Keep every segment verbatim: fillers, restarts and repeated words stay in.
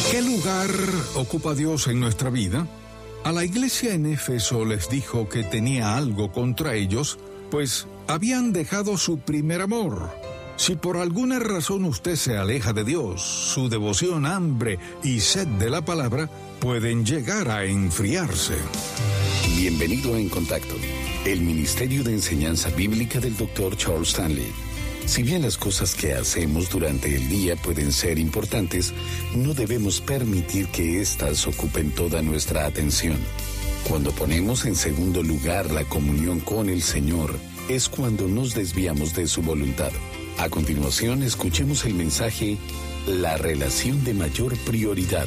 ¿Qué lugar ocupa Dios en nuestra vida? A la iglesia en Éfeso les dijo que tenía algo contra ellos, pues habían dejado su primer amor. Si por alguna razón usted se aleja de Dios, su devoción, hambre y sed de la palabra pueden llegar a enfriarse. Bienvenido a En Contacto, el Ministerio de Enseñanza Bíblica del doctor Charles Stanley. Si bien las cosas que hacemos durante el día pueden ser importantes, no debemos permitir que éstas ocupen toda nuestra atención. Cuando ponemos en segundo lugar la comunión con el Señor, es cuando nos desviamos de su voluntad. A continuación, escuchemos el mensaje La relación de mayor prioridad.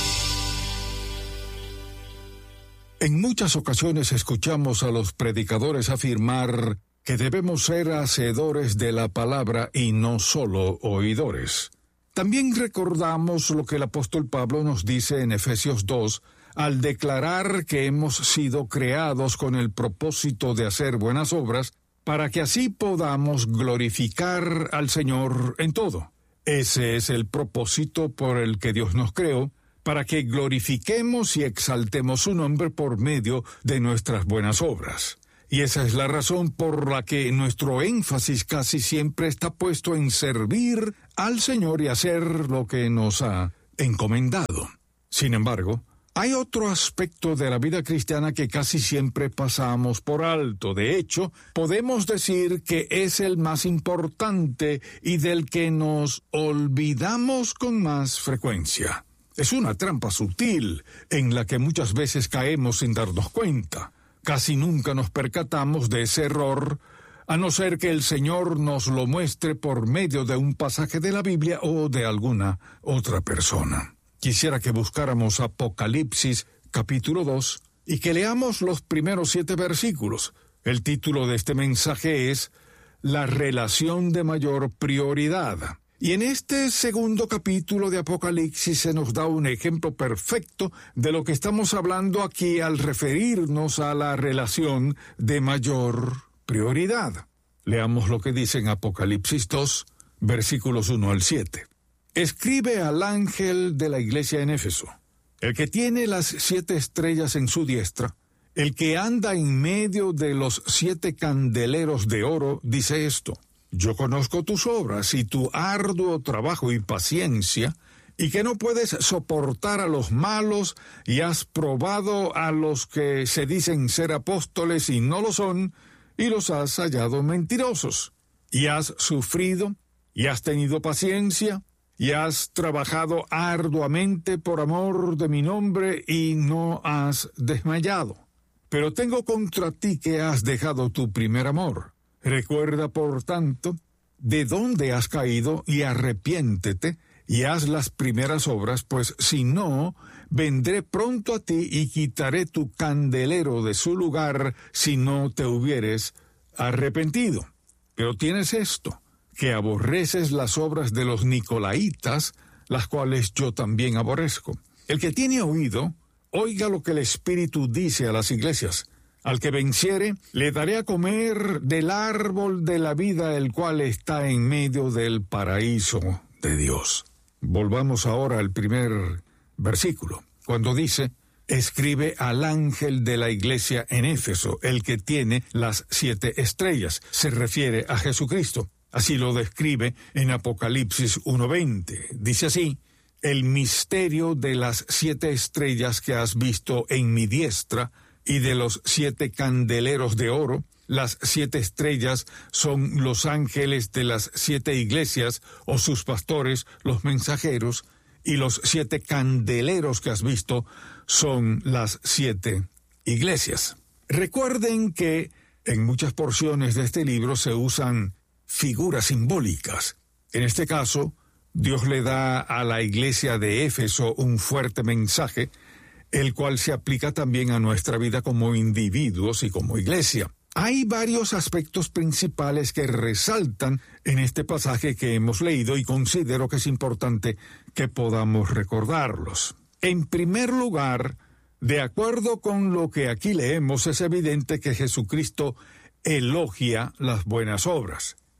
En muchas ocasiones escuchamos a los predicadores afirmar que debemos ser hacedores de la palabra y no solo oidores. También recordamos lo que el apóstol Pablo nos dice en Efesios dos, al declarar que hemos sido creados con el propósito de hacer buenas obras, para que así podamos glorificar al Señor en todo. Ese es el propósito por el que Dios nos creó, para que glorifiquemos y exaltemos su nombre por medio de nuestras buenas obras. Y esa es la razón por la que nuestro énfasis casi siempre está puesto en servir al Señor y hacer lo que nos ha encomendado. Sin embargo, hay otro aspecto de la vida cristiana que casi siempre pasamos por alto. De hecho, podemos decir que es el más importante y del que nos olvidamos con más frecuencia. Es una trampa sutil en la que muchas veces caemos sin darnos cuenta. Casi nunca nos percatamos de ese error, a no ser que el Señor nos lo muestre por medio de un pasaje de la Biblia o de alguna otra persona. Quisiera que buscáramos Apocalipsis capítulo dos y que leamos los primeros siete versículos. El título de este mensaje es La relación de mayor prioridad. Y en este segundo capítulo de Apocalipsis se nos da un ejemplo perfecto de lo que estamos hablando aquí al referirnos a la relación de mayor prioridad. Leamos lo que dice en Apocalipsis dos, versículos uno al siete. Escribe al ángel de la iglesia en Éfeso, el que tiene las siete estrellas en su diestra, el que anda en medio de los siete candeleros de oro, dice esto: Yo conozco tus obras y tu arduo trabajo y paciencia, y que no puedes soportar a los malos, y has probado a los que se dicen ser apóstoles y no lo son, y los has hallado mentirosos. Y has sufrido, y has tenido paciencia, y has trabajado arduamente por amor de mi nombre, y no has desmayado. Pero tengo contra ti que has dejado tu primer amor. Recuerda, por tanto, de dónde has caído y arrepiéntete y haz las primeras obras, pues si no, vendré pronto a ti y quitaré tu candelero de su lugar si no te hubieres arrepentido. Pero tienes esto, que aborreces las obras de los nicolaitas, las cuales yo también aborrezco. El que tiene oído, oiga lo que el Espíritu dice a las iglesias. Al que venciere, le daré a comer del árbol de la vida, el cual está en medio del paraíso de Dios. Volvamos ahora al primer versículo, cuando dice: escribe al ángel de la iglesia en Éfeso, el que tiene las siete estrellas. Se refiere a Jesucristo. Así lo describe en Apocalipsis uno veinte. Dice así: el misterio de las siete estrellas que has visto en mi diestra, y de los siete candeleros de oro. Las siete estrellas son los ángeles de las siete iglesias, o sus pastores, los mensajeros, y los siete candeleros que has visto son las siete iglesias. Recuerden que en muchas porciones de este libro se usan figuras simbólicas. En este caso, Dios le da a la iglesia de Éfeso un fuerte mensaje, el cual se aplica también a nuestra vida como individuos y como iglesia. Hay varios aspectos principales que resaltan en este pasaje que hemos leído y considero que es importante que podamos recordarlos. En primer lugar, de acuerdo con lo que aquí leemos, es evidente que Jesucristo elogia las buenas obras.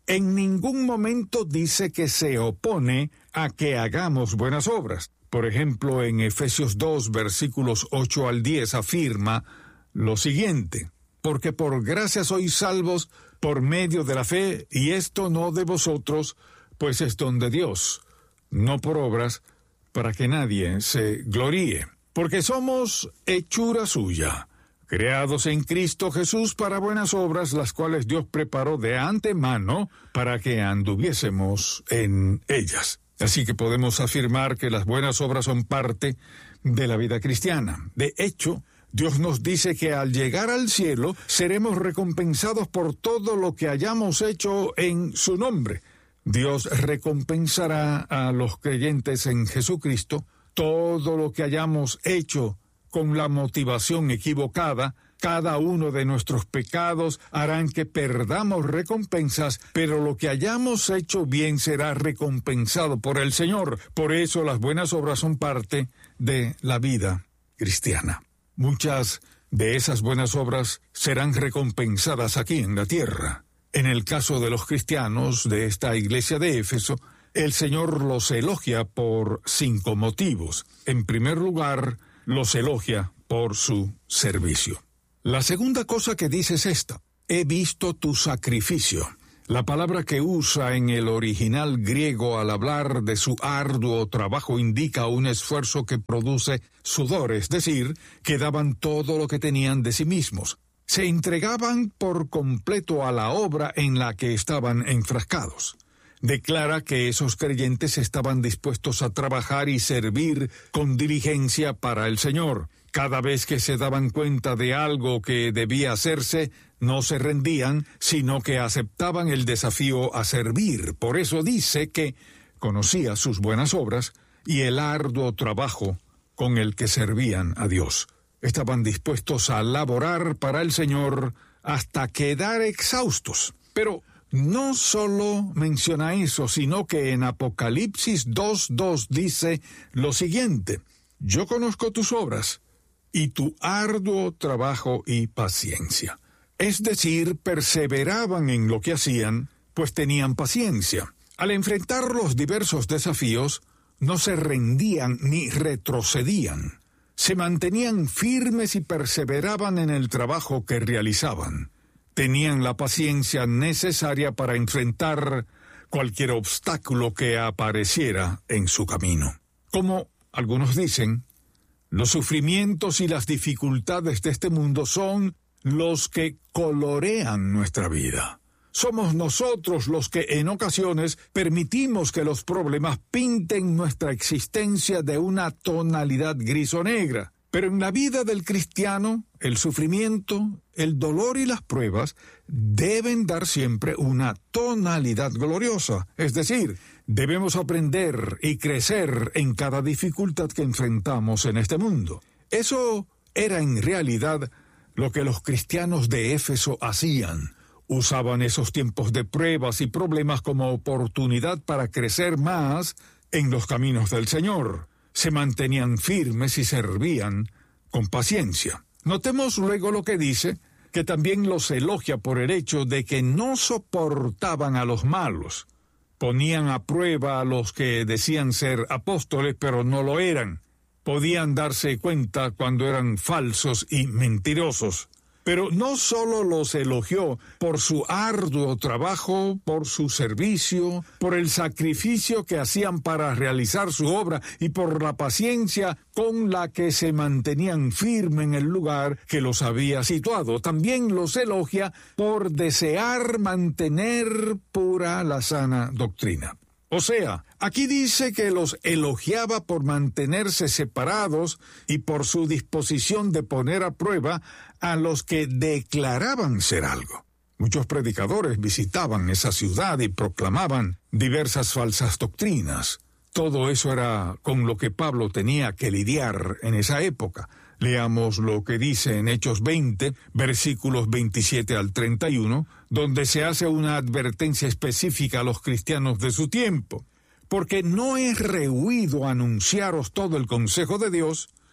en ningún momento dice que se opone a que hagamos buenas obras. Por ejemplo, en Efesios dos, versículos ocho al diez, afirma lo siguiente: porque por gracia sois salvos por medio de la fe, y esto no de vosotros, pues es don de Dios, no por obras, para que nadie se gloríe. Porque somos hechura suya, creados en Cristo Jesús para buenas obras, las cuales Dios preparó de antemano para que anduviésemos en ellas. Así que podemos afirmar que las buenas obras son parte de la vida cristiana. De hecho, Dios nos dice que al llegar al cielo seremos recompensados por todo lo que hayamos hecho en su nombre. Dios recompensará a los creyentes en Jesucristo todo lo que hayamos hecho con la motivación equivocada. Cada uno de nuestros pecados harán que perdamos recompensas, pero lo que hayamos hecho bien será recompensado por el Señor. Por eso las buenas obras son parte de la vida cristiana. Muchas de esas buenas obras serán recompensadas aquí en la tierra. En el caso de los cristianos de esta iglesia de Éfeso, el Señor los elogia por cinco motivos. En primer lugar, los elogia por su servicio. La segunda cosa que dice es esta: he visto tu sacrificio. La palabra que usa en el original griego al hablar de su arduo trabajo indica un esfuerzo que produce sudor, es decir, que daban todo lo que tenían de sí mismos. Se entregaban por completo a la obra en la que estaban enfrascados. Declara que esos creyentes estaban dispuestos a trabajar y servir con diligencia para el Señor. Cada vez que se daban cuenta de algo que debía hacerse, no se rendían, sino que aceptaban el desafío a servir. Por eso dice que conocía sus buenas obras y el arduo trabajo con el que servían a Dios. Estaban dispuestos a laborar para el Señor hasta quedar exhaustos. Pero no solo menciona eso, sino que en Apocalipsis dos dos dice lo siguiente: yo conozco tus obras y tu arduo trabajo y paciencia. Es decir, perseveraban en lo que hacían, pues tenían paciencia. Al enfrentar los diversos desafíos, no se rendían ni retrocedían. Se mantenían firmes y perseveraban en el trabajo que realizaban. Tenían la paciencia necesaria para enfrentar cualquier obstáculo que apareciera en su camino. Como algunos dicen, los sufrimientos y las dificultades de este mundo son los que colorean nuestra vida. Somos nosotros los que en ocasiones permitimos que los problemas pinten nuestra existencia de una tonalidad gris o negra. Pero en la vida del cristiano, el sufrimiento, el dolor y las pruebas deben dar siempre una tonalidad gloriosa. Es decir, debemos aprender y crecer en cada dificultad que enfrentamos en este mundo. Eso era en realidad lo que los cristianos de Éfeso hacían. Usaban esos tiempos de pruebas y problemas como oportunidad para crecer más en los caminos del Señor. Se mantenían firmes y servían con paciencia. Notemos luego lo que dice, que también los elogia por el hecho de que no soportaban a los malos. Ponían a prueba a los que decían ser apóstoles, pero no lo eran. Podían darse cuenta cuando eran falsos y mentirosos. Pero no solo los elogió por su arduo trabajo, por su servicio, por el sacrificio que hacían para realizar su obra y por la paciencia con la que se mantenían firmes en el lugar que los había situado. También los elogia por desear mantener pura la sana doctrina. O sea, aquí dice que los elogiaba por mantenerse separados y por su disposición de poner a prueba a los que declaraban ser algo. Muchos predicadores visitaban esa ciudad y proclamaban diversas falsas doctrinas. Todo eso era con lo que Pablo tenía que lidiar en esa época. Leamos lo que dice en Hechos veinte, versículos veintisiete al treinta y uno, donde se hace una advertencia específica a los cristianos de su tiempo. Porque no es rehuido anunciaros todo el consejo de Dios,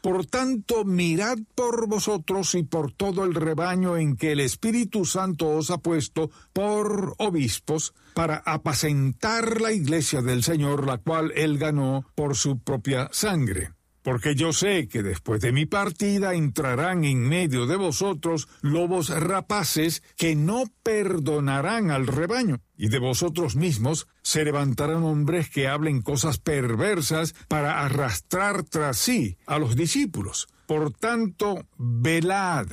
Por tanto, mirad por vosotros y por todo el rebaño en que el Espíritu Santo os ha puesto por obispos, para apacentar la iglesia del Señor, la cual él ganó por su propia sangre. Porque yo sé que después de mi partida entrarán en medio de vosotros lobos rapaces que no perdonarán al rebaño, y de vosotros mismos se levantarán hombres que hablen cosas perversas para arrastrar tras sí a los discípulos. Por tanto, velad,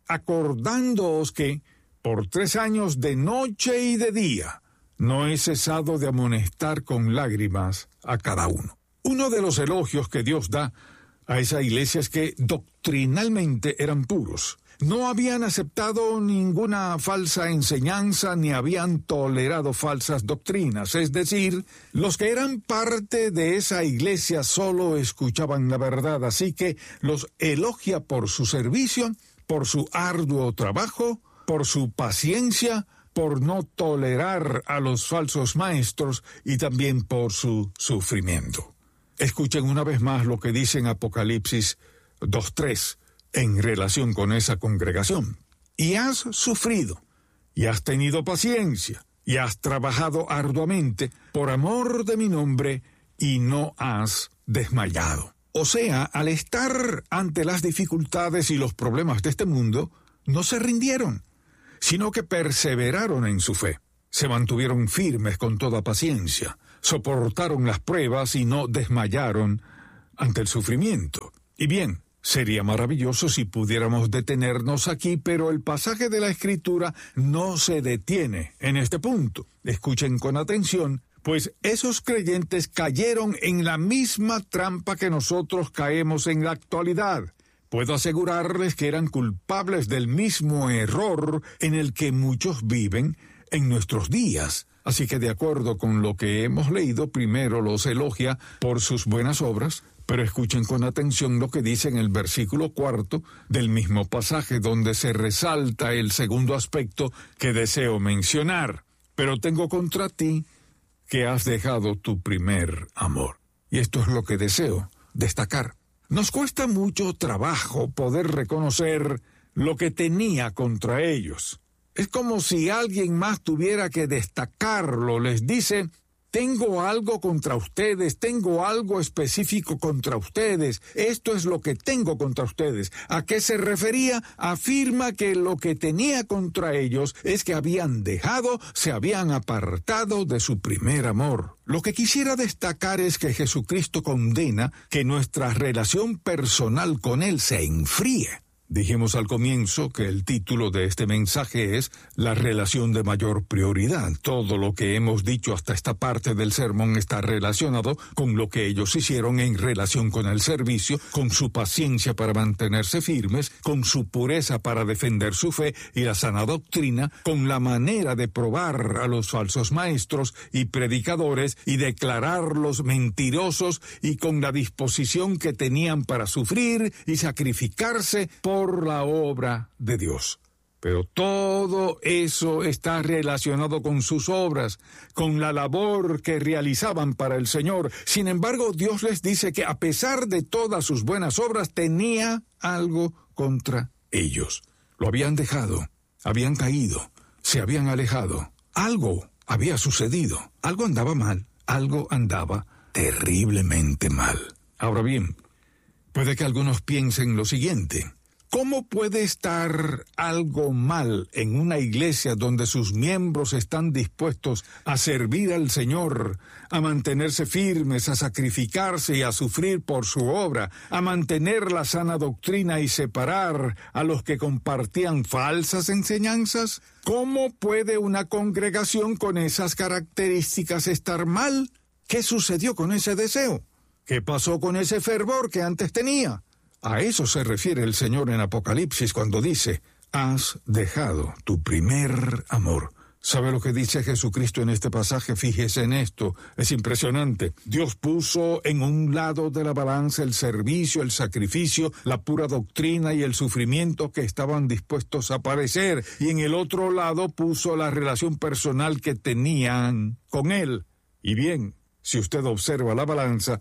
acordándoos que por tres años de noche y de día no he cesado de amonestar con lágrimas a cada uno. Uno de los elogios que Dios da a esa iglesia es que doctrinalmente eran puros. No habían aceptado ninguna falsa enseñanza ni habían tolerado falsas doctrinas. Es decir, los que eran parte de esa iglesia solo escuchaban la verdad. Así que los elogia por su servicio, por su arduo trabajo, por su paciencia, por no tolerar a los falsos maestros y también por su sufrimiento. Escuchen una vez más lo que dice en Apocalipsis dos tres en relación con esa congregación. Y has sufrido, y has tenido paciencia, y has trabajado arduamente por amor de mi nombre, y no has desmayado. O sea, al estar ante las dificultades y los problemas de este mundo, no se rindieron, sino que perseveraron en su fe. Se mantuvieron firmes con toda paciencia, soportaron las pruebas y no desmayaron ante el sufrimiento. Y bien, sería maravilloso si pudiéramos detenernos aquí, pero el pasaje de la Escritura no se detiene en este punto. Escuchen con atención, pues esos creyentes cayeron en la misma trampa que nosotros caemos en la actualidad. Puedo asegurarles que eran culpables del mismo error en el que muchos viven en nuestros días. Así que de acuerdo con lo que hemos leído, primero los elogia por sus buenas obras, pero escuchen con atención lo que dice en el versículo cuarto del mismo pasaje, donde se resalta el segundo aspecto que deseo mencionar. Pero tengo contra ti que has dejado tu primer amor. Y esto es lo que deseo destacar. Nos cuesta mucho trabajo poder reconocer lo que tenía contra ellos. Es como si alguien más tuviera que destacarlo. Les dice, tengo algo contra ustedes, tengo algo específico contra ustedes, esto es lo que tengo contra ustedes. ¿A qué se refería? Afirma que lo que tenía contra ellos es que habían dejado, se habían apartado de su primer amor. Lo que quisiera destacar es que Jesucristo condena que nuestra relación personal con Él se enfríe. Dijimos al comienzo que el título de este mensaje es La relación de mayor prioridad. Todo lo que hemos dicho hasta esta parte del sermón está relacionado con lo que ellos hicieron en relación con el servicio, con su paciencia para mantenerse firmes, con su pureza para defender su fe y la sana doctrina, con la manera de probar a los falsos maestros y predicadores y declararlos mentirosos y con la disposición que tenían para sufrir y sacrificarse por por la obra de Dios. Pero todo eso está relacionado con sus obras, con la labor que realizaban para el Señor. Sin embargo, Dios les dice que a pesar de todas sus buenas obras, tenía algo contra ellos. Lo habían dejado, habían caído, se habían alejado. Algo había sucedido, algo andaba mal, algo andaba terriblemente mal. Ahora bien, puede que algunos piensen lo siguiente: ¿cómo puede estar algo mal en una iglesia donde sus miembros están dispuestos a servir al Señor, a mantenerse firmes, a sacrificarse y a sufrir por su obra, a mantener la sana doctrina y separar a los que compartían falsas enseñanzas? ¿Cómo puede una congregación con esas características estar mal? ¿Qué sucedió con ese deseo? ¿Qué pasó con ese fervor que antes tenía? A eso se refiere el Señor en Apocalipsis cuando dice, has dejado tu primer amor. ¿Sabe lo que dice Jesucristo en este pasaje? Fíjese en esto, es impresionante. Dios puso en un lado de la balanza el servicio, el sacrificio, la pura doctrina y el sufrimiento que estaban dispuestos a padecer, y en el otro lado puso la relación personal que tenían con Él. Y bien, si usted observa la balanza,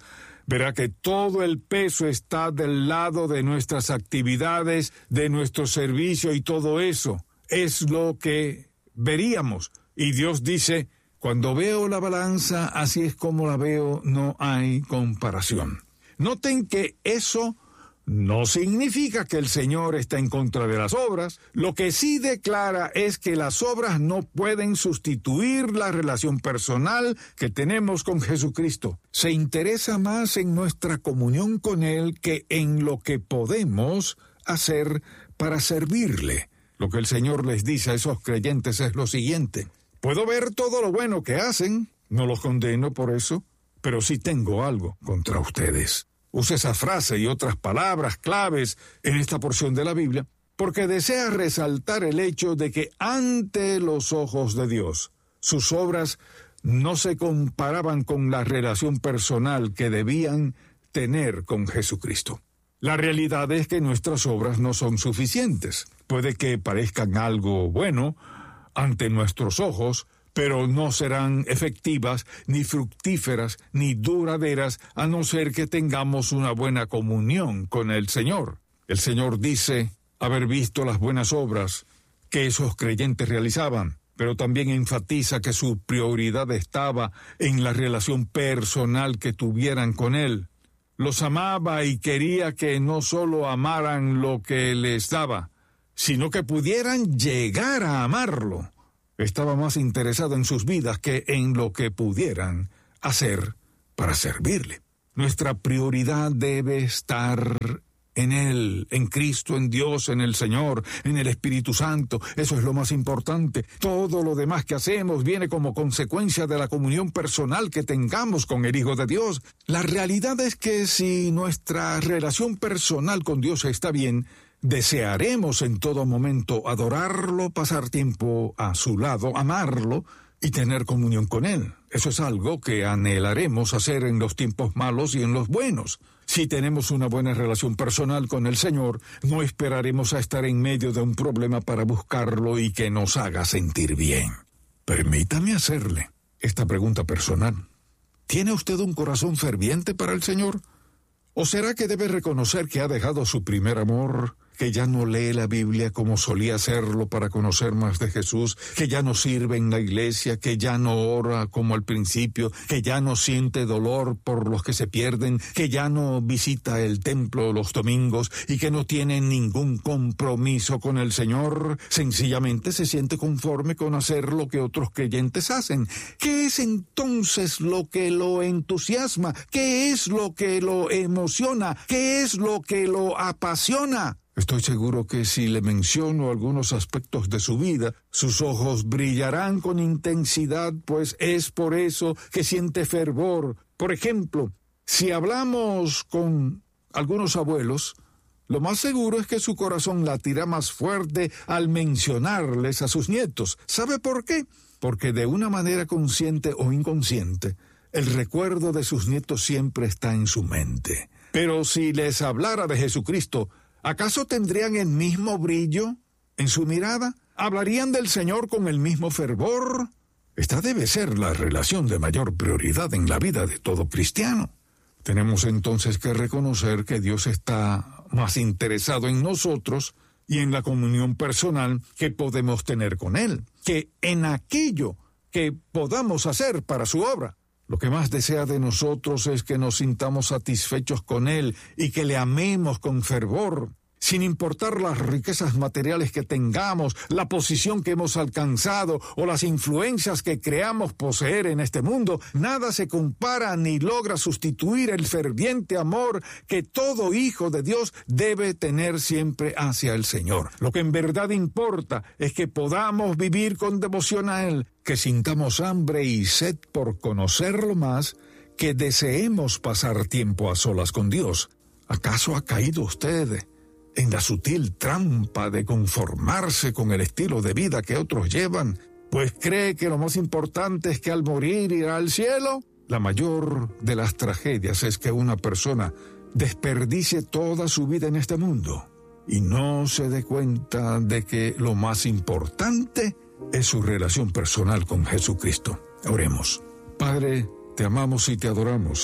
verá que todo el peso está del lado de nuestras actividades, de nuestro servicio, y todo eso es lo que veríamos. Y Dios dice, cuando veo la balanza, así es como la veo, no hay comparación. Noten que eso no significa que el Señor está en contra de las obras. Lo que sí declara es que las obras no pueden sustituir la relación personal que tenemos con Jesucristo. Se interesa más en nuestra comunión con Él que en lo que podemos hacer para servirle. Lo que el Señor les dice a esos creyentes es lo siguiente: puedo ver todo lo bueno que hacen, no los condeno por eso, pero sí tengo algo contra ustedes. Usa esa frase y otras palabras claves en esta porción de la Biblia porque desea resaltar el hecho de que ante los ojos de Dios, sus obras no se comparaban con la relación personal que debían tener con Jesucristo. La realidad es que nuestras obras no son suficientes. Puede que parezcan algo bueno ante nuestros ojos, pero no serán efectivas, ni fructíferas, ni duraderas, a no ser que tengamos una buena comunión con el Señor. El Señor dice haber visto las buenas obras que esos creyentes realizaban, pero también enfatiza que su prioridad estaba en la relación personal que tuvieran con Él. Los amaba y quería que no solo amaran lo que les daba, sino que pudieran llegar a amarlo. Estaba más interesado en sus vidas que en lo que pudieran hacer para servirle. Nuestra prioridad debe estar en Él, en Cristo, en Dios, en el Señor, en el Espíritu Santo. Eso es lo más importante. Todo lo demás que hacemos viene como consecuencia de la comunión personal que tengamos con el Hijo de Dios. La realidad es que si nuestra relación personal con Dios está bien, desearemos en todo momento adorarlo, pasar tiempo a su lado, amarlo y tener comunión con Él. Eso es algo que anhelaremos hacer en los tiempos malos y en los buenos. Si tenemos una buena relación personal con el Señor, no esperaremos a estar en medio de un problema para buscarlo y que nos haga sentir bien. Permítame hacerle esta pregunta personal. ¿Tiene usted un corazón ferviente para el Señor? ¿O será que debe reconocer que ha dejado su primer amor, que ya no lee la Biblia como solía hacerlo para conocer más de Jesús, que ya no sirve en la iglesia, que ya no ora como al principio, que ya no siente dolor por los que se pierden, que ya no visita el templo los domingos y que no tiene ningún compromiso con el Señor? Sencillamente se siente conforme con hacer lo que otros creyentes hacen. ¿Qué es entonces lo que lo entusiasma? ¿Qué es lo que lo emociona? ¿Qué es lo que lo apasiona? Estoy seguro que si le menciono algunos aspectos de su vida, sus ojos brillarán con intensidad, pues es por eso que siente fervor. Por ejemplo, si hablamos con algunos abuelos, lo más seguro es que su corazón latirá más fuerte al mencionarles a sus nietos. ¿Sabe por qué? Porque de una manera consciente o inconsciente, el recuerdo de sus nietos siempre está en su mente. Pero si les hablara de Jesucristo, ¿acaso tendrían el mismo brillo en su mirada? ¿Hablarían del Señor con el mismo fervor? Esta debe ser la relación de mayor prioridad en la vida de todo cristiano. Tenemos entonces que reconocer que Dios está más interesado en nosotros y en la comunión personal que podemos tener con Él, que en aquello que podamos hacer para su obra. Lo que más desea de nosotros es que nos sintamos satisfechos con Él y que le amemos con fervor, sin importar las riquezas materiales que tengamos, la posición que hemos alcanzado o las influencias que creamos poseer en este mundo. Nada se compara ni logra sustituir el ferviente amor que todo hijo de Dios debe tener siempre hacia el Señor. Lo que en verdad importa es que podamos vivir con devoción a Él, que sintamos hambre y sed por conocerlo más, que deseemos pasar tiempo a solas con Dios. ¿Acaso ha caído usted en la sutil trampa de conformarse con el estilo de vida que otros llevan, pues cree que lo más importante es que al morir irá al cielo? La mayor de las tragedias es que una persona desperdicie toda su vida en este mundo y no se dé cuenta de que lo más importante es su relación personal con Jesucristo. Oremos. Padre, te amamos y te adoramos.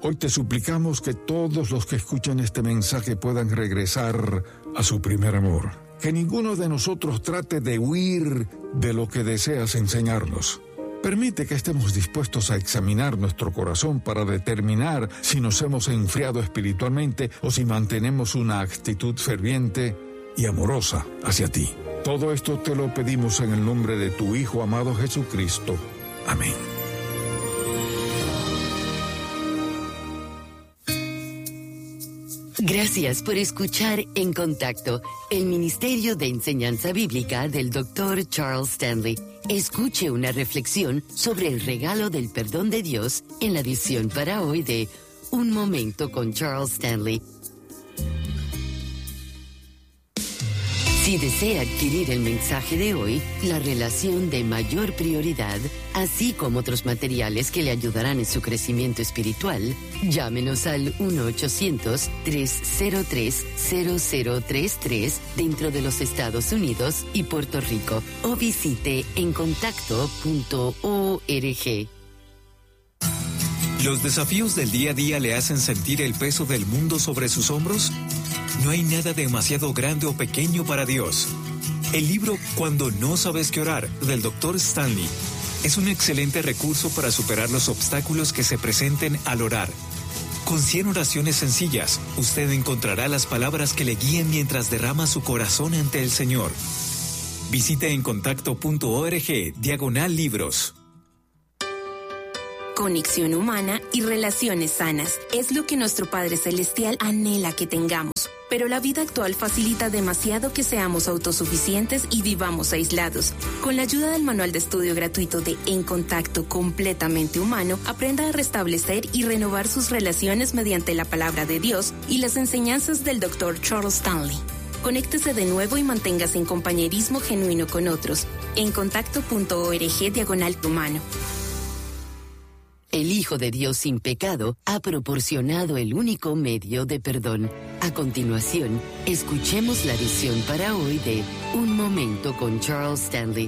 Hoy te suplicamos que todos los que escuchan este mensaje puedan regresar a su primer amor. Que ninguno de nosotros trate de huir de lo que deseas enseñarnos. Permite que estemos dispuestos a examinar nuestro corazón para determinar si nos hemos enfriado espiritualmente o si mantenemos una actitud ferviente y amorosa hacia ti. Todo esto te lo pedimos en el nombre de tu Hijo amado Jesucristo. Amén. Gracias por escuchar En Contacto, el Ministerio de Enseñanza Bíblica del doctor Charles Stanley. Escuche una reflexión sobre el regalo del perdón de Dios en la edición para hoy de Un Momento con Charles Stanley. Si desea adquirir el mensaje de hoy, la relación de mayor prioridad, así como otros materiales que le ayudarán en su crecimiento espiritual, llámenos al uno ochocientos, tres cero tres, cero cero tres tres dentro de los Estados Unidos y Puerto Rico o visite en contacto punto org. ¿Los desafíos del día a día le hacen sentir el peso del mundo sobre sus hombros? No hay nada demasiado grande o pequeño para Dios. El libro Cuando no sabes qué orar, del doctor Stanley, es un excelente recurso para superar los obstáculos que se presenten al orar. Con cien oraciones sencillas, usted encontrará las palabras que le guíen mientras derrama su corazón ante el Señor. Visite en contacto punto org, diagonal libros. Conexión humana y relaciones sanas es lo que nuestro Padre Celestial anhela que tengamos. Pero la vida actual facilita demasiado que seamos autosuficientes y vivamos aislados. Con la ayuda del manual de estudio gratuito de En Contacto completamente humano, aprenda a restablecer y renovar sus relaciones mediante la palabra de Dios y las enseñanzas del doctor Charles Stanley. Conéctese de nuevo y manténgase en compañerismo genuino con otros. En contacto punto org, diagonal humano. El Hijo de Dios sin pecado ha proporcionado el único medio de perdón. A continuación, escuchemos la edición para hoy de Un Momento con Charles Stanley.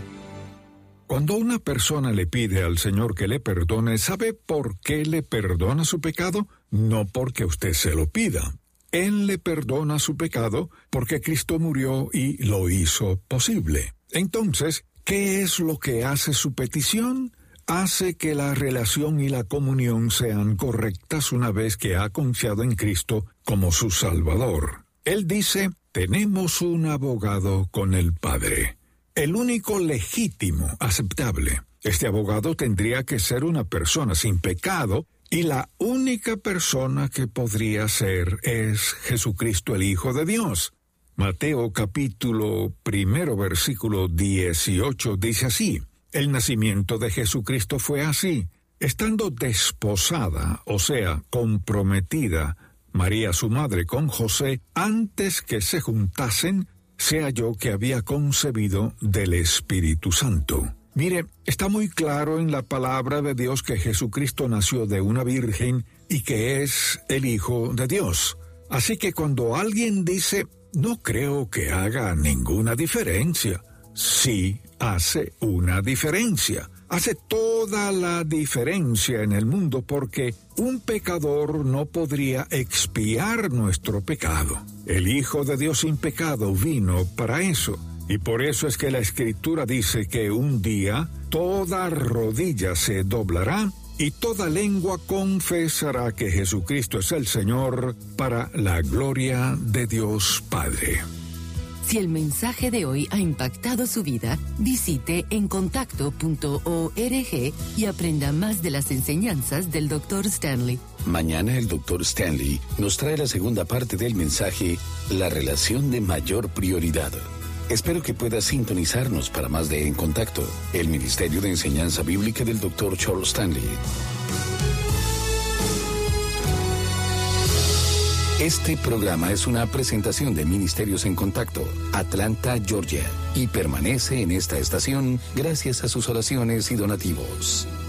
Cuando una persona le pide al Señor que le perdone, ¿sabe por qué le perdona su pecado? No porque usted se lo pida. Él le perdona su pecado porque Cristo murió y lo hizo posible. Entonces, ¿qué es lo que hace su petición? Hace que la relación y la comunión sean correctas una vez que ha confiado en Cristo como su Salvador. Él dice, tenemos un abogado con el Padre, el único legítimo, aceptable. Este abogado tendría que ser una persona sin pecado y la única persona que podría ser es Jesucristo, el Hijo de Dios. Mateo capítulo primero, versículo dieciocho dice así: el nacimiento de Jesucristo fue así. Estando desposada, o sea, comprometida, María su madre con José, antes que se juntasen, se halló que había concebido del Espíritu Santo. Mire, está muy claro en la palabra de Dios que Jesucristo nació de una virgen y que es el Hijo de Dios. Así que cuando alguien dice, no creo que haga ninguna diferencia, sí hace una diferencia. Hace toda la diferencia en el mundo porque un pecador no podría expiar nuestro pecado. El Hijo de Dios sin pecado vino para eso. Y por eso es que la Escritura dice que un día toda rodilla se doblará y toda lengua confesará que Jesucristo es el Señor para la gloria de Dios Padre. Si el mensaje de hoy ha impactado su vida, visite en contacto punto org y aprenda más de las enseñanzas del doctor Stanley. Mañana el doctor Stanley nos trae la segunda parte del mensaje, la relación de mayor prioridad. Espero que pueda sintonizarnos para más de En Contacto, el Ministerio de Enseñanza Bíblica del doctor Charles Stanley. Este programa es una presentación de Ministerios en Contacto, Atlanta, Georgia, y permanece en esta estación gracias a sus oraciones y donativos.